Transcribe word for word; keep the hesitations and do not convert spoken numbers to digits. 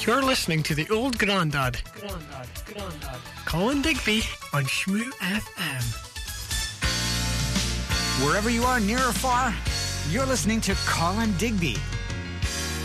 You're listening to the Old Grandad, Grandad, Grandad, Colin Digby on Shmoo F M. Wherever you are, near or far, you're listening to Colin Digby